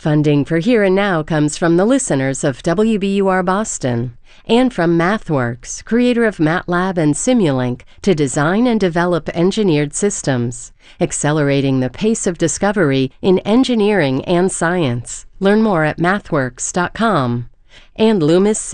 Funding for Here and Now comes from the listeners of WBUR Boston and from MathWorks, creator of MATLAB and Simulink, to design and develop engineered systems, accelerating the pace of discovery in engineering and science. Learn more at mathworks.com. And Loomis